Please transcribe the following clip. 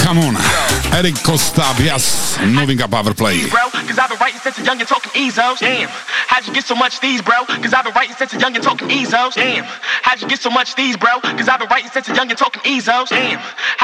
Come on, Eric Costa, yes, moving up our play. Bro, cause I've been writing since a young and talking EZOs. Damn, how'd you get so much these, bro? Cause I've been writing since a young and talking EZOs. Damn, how'd you get so much these, bro? Cause I've been writing since a young and talking EZOs. Damn.